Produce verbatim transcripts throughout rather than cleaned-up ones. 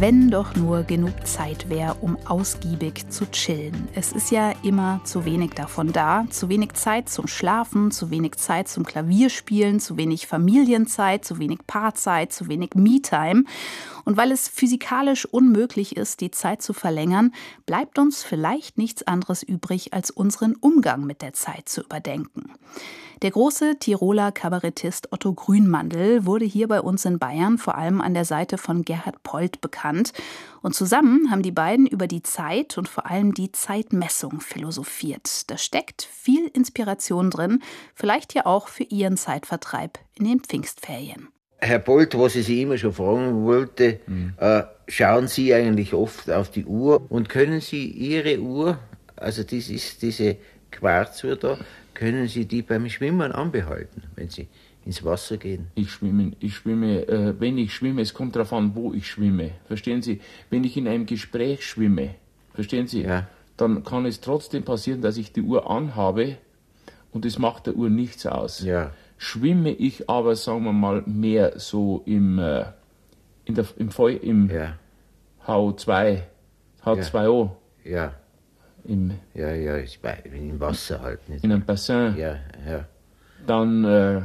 Wenn doch nur genug Zeit wäre, um ausgiebig zu chillen. Es ist ja immer zu wenig davon da. Zu wenig Zeit zum Schlafen, zu wenig Zeit zum Klavierspielen, zu wenig Familienzeit, zu wenig Paarzeit, zu wenig Me-Time. Und weil es physikalisch unmöglich ist, die Zeit zu verlängern, bleibt uns vielleicht nichts anderes übrig, als unseren Umgang mit der Zeit zu überdenken. Der große Tiroler Kabarettist Otto Grünmandl wurde hier bei uns in Bayern vor allem an der Seite von Gerhard Polt bekannt. Und zusammen haben die beiden über die Zeit und vor allem die Zeitmessung philosophiert. Da steckt viel Inspiration drin, vielleicht ja auch für Ihren Zeitvertreib in den Pfingstferien. Herr Polt, was ich Sie immer schon fragen wollte, mhm. äh, schauen Sie eigentlich oft auf die Uhr und können Sie Ihre Uhr, also das ist diese Quarzuhr da, können Sie die beim Schwimmen anbehalten, wenn Sie ins Wasser gehen? Ich schwimme, ich schwimme, äh, wenn ich schwimme, es kommt darauf an, wo ich schwimme. Verstehen Sie? Wenn ich in einem Gespräch schwimme, verstehen Sie? Ja. Dann kann es trotzdem passieren, dass ich die Uhr anhabe und es macht der Uhr nichts aus. Ja. Schwimme ich aber, sagen wir mal, mehr so im, äh, in der, im, Feu, im ja. H O zwei, H zwei O. Ja. Im, ja, ja, im Wasser halt. Nicht? In einem Bassin. Ja, ja. Dann äh,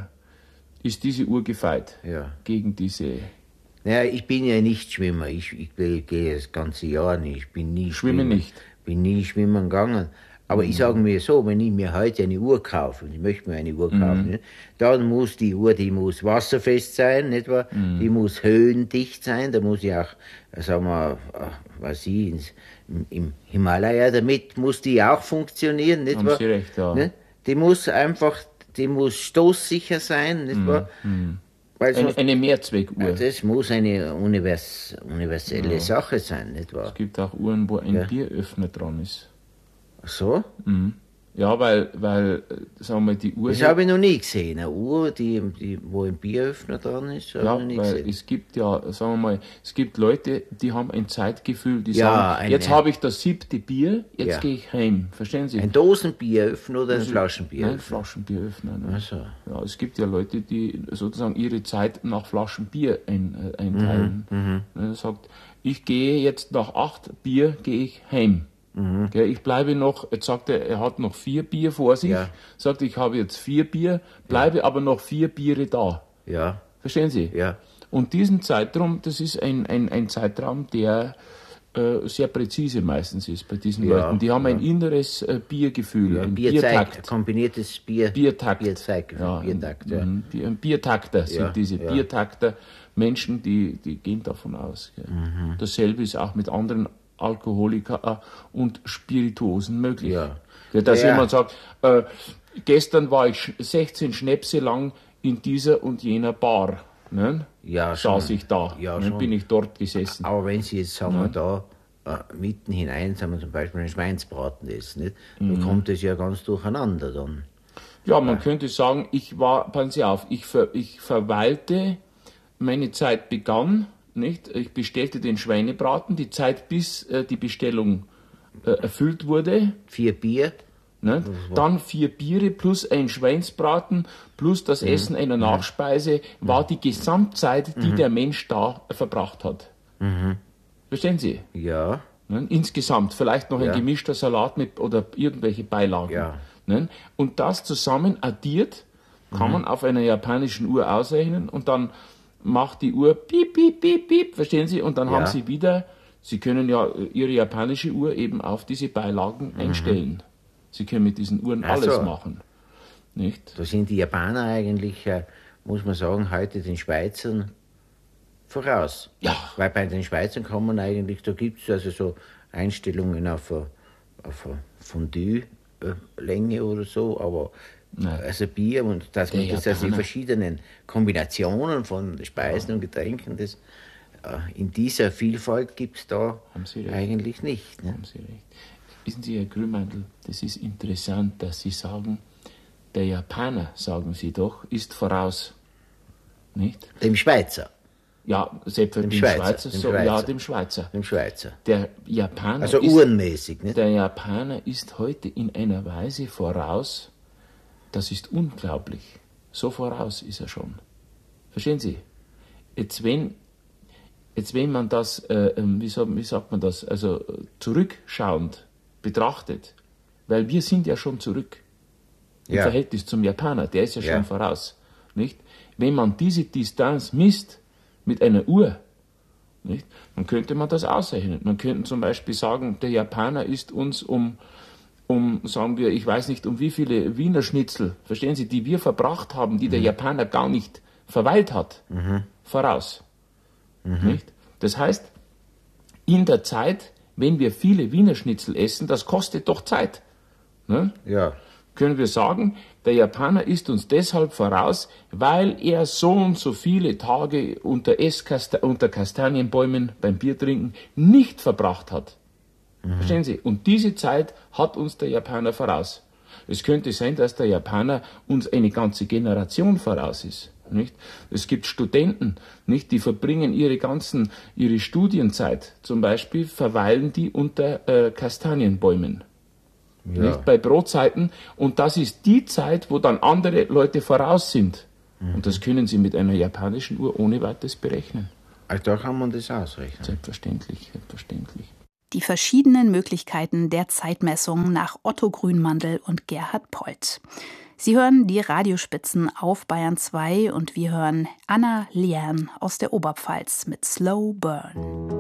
ist diese Uhr gefeit ja. gegen diese... Naja, ich bin ja nicht Schwimmer. Ich, ich, ich gehe das ganze Jahr nicht. Ich bin nie Schwimmen Schwimmer. nicht? Bin nie schwimmen gegangen. Aber mhm. ich sage mir so, wenn ich mir heute eine Uhr kaufe, und ich möchte mir eine Uhr kaufen, mhm. nicht, dann muss die Uhr, die muss wasserfest sein, nicht wahr? Mhm. Die muss höhendicht sein, da muss ich auch, sagen wir, was ich, ins, im, im Himalaya, damit muss die auch funktionieren, nicht Haben wahr? Sie recht, ja. Nicht? Die muss einfach, die muss stoßsicher sein, nicht wahr? Mhm. Weil eine, eine Mehrzweckuhr. Das muss eine univers, universelle ja. Sache sein, nicht wahr? Es gibt auch Uhren, wo ein ja. Bieröffner dran ist. Ach so? Mhm. Ja, weil, weil, sagen wir, die Uhr... Das habe ich noch nie gesehen, eine Uhr, die, die, wo ein Bieröffner dran ist, habe ja, ich noch nie weil gesehen. Es gibt ja, sagen wir mal, es gibt Leute, die haben ein Zeitgefühl, die ja, sagen, eine, jetzt habe ich das siebte Bier, jetzt ja. gehe ich heim. Verstehen Sie? Ein Dosenbieröffner oder ein also, Flaschenbieröffner? Nein, Flaschenbieröffner. Ne? Ach so. Ja, es gibt ja Leute, die sozusagen ihre Zeit nach Flaschen Bier ein, äh, einteilen. Mhm, er sagt, ich gehe jetzt nach acht Bier, gehe ich heim. Mhm. Ich bleibe noch, jetzt sagt er, er hat noch vier Bier vor sich, ja. sagt, ich habe jetzt vier Bier, bleibe ja. aber noch vier Biere da. Ja. Verstehen Sie? Ja. Und diesen Zeitraum, das ist ein, ein, ein Zeitraum, der äh, sehr präzise meistens ist bei diesen ja. Leuten. Die haben ja. ein inneres äh, Biergefühl, ja, ein Bierzeig, Biertakt. Kombiniertes Bier, Biertakt. Bierzeig, ja, Biertakt. Ja. Ein, ein Biertakter sind ja. diese ja. Biertakter. Menschen, die, die gehen davon aus. Mhm. Dasselbe ist auch mit anderen Alkoholiker und Spirituosen möglich. Ja. Ja, dass ja. jemand sagt, äh, gestern war ich sechzehn Schnäpse lang in dieser und jener Bar. Ne? Ja, saß schon. ich da. Ja, dann schon. bin ich dort gesessen. Aber wenn Sie jetzt, sagen wir, Ja. da äh, mitten hinein, sagen wir zum Beispiel einen Schweinsbraten essen, nicht? Mhm. Dann kommt es ja ganz durcheinander dann. Ja, man ja. könnte sagen, ich war, passen Sie auf, ich, ver, ich verweilte, meine Zeit begann, nicht? Ich bestellte den Schweinebraten, die Zeit bis äh, die Bestellung äh, erfüllt wurde. Vier Bier. Ne? Dann vier Biere plus ein Schweinsbraten plus das mhm. Essen einer Nachspeise war die Gesamtzeit, die mhm. der Mensch da verbracht hat. Mhm. Verstehen Sie? Ja. Ne? Insgesamt, vielleicht noch ja. ein gemischter Salat mit oder irgendwelche Beilagen. Ja. Ne? Und das zusammen addiert, kann mhm. man auf einer japanischen Uhr ausrechnen und dann macht die Uhr piep, piep, piep, piep, verstehen Sie? Und dann ja. haben Sie wieder, Sie können ja Ihre japanische Uhr eben auf diese Beilagen mhm. einstellen. Sie können mit diesen Uhren Ach alles so. machen. Nicht? Da sind die Japaner eigentlich, äh, muss man sagen, heute den Schweizern voraus. Ja. Weil bei den Schweizern kann man eigentlich, da gibt es also so Einstellungen auf eine, auf eine Fondue-Länge oder so, aber Nein. also Bier und dass man das also in verschiedenen Kombinationen von Speisen ja. und Getränken, das äh, in dieser Vielfalt gibt es da eigentlich nicht. Ne? Haben Sie recht. Wissen Sie, Herr Grünmandl, das ist interessant, dass Sie sagen, der Japaner, sagen Sie doch, ist voraus. Nicht? Dem Schweizer. Ja, selbstverständlich dem Schweizer, dem Schweizer, so, Schweizer. Ja, dem Schweizer. Dem Schweizer. Der Japaner also ist, uhrenmäßig, nicht? Der Japaner ist heute in einer Weise voraus, das ist unglaublich. So voraus ist er schon. Verstehen Sie? Jetzt wenn, Jetzt wenn man das, äh, wie, sagt, wie sagt man das, also zurückschauend betrachtet, weil wir sind ja schon zurück im ja. Verhältnis zum Japaner, der ist ja, ja. schon voraus. Nicht? Wenn man diese Distanz misst mit einer Uhr, nicht, dann könnte man das ausrechnen. Man könnte zum Beispiel sagen, der Japaner ist uns um, um, sagen wir, ich weiß nicht, um wie viele Wiener Schnitzel, verstehen Sie, die wir verbracht haben, die mhm. der Japaner gar nicht verweilt hat, mhm. voraus. Mhm. Nicht? Das heißt, in der Zeit, wenn wir viele Wiener Schnitzel essen, das kostet doch Zeit. Ne? Ja. Können wir sagen, der Japaner ist uns deshalb voraus, weil er so und so viele Tage unter, Esskasta- unter Kastanienbäumen beim Biertrinken nicht verbracht hat. Mhm. Verstehen Sie? Und diese Zeit hat uns der Japaner voraus. Es könnte sein, dass der Japaner uns eine ganze Generation voraus ist. Nicht? Es gibt Studenten, nicht? Die verbringen ihre ganzen, ihre Studienzeit, zum Beispiel verweilen die unter äh, Kastanienbäumen. Ja. Nicht? Bei Brotzeiten. Und das ist die Zeit, wo dann andere Leute voraus sind. Mhm. Und das können Sie mit einer japanischen Uhr ohne weiteres berechnen. Also da kann man das ausrechnen. Selbstverständlich, selbstverständlich. Die verschiedenen Möglichkeiten der Zeitmessung nach Otto Grünmandl und Gerhard Polt. Sie hören die Radiospitzen auf Bayern zwei und wir hören Anna Liern aus der Oberpfalz mit Slow Burn.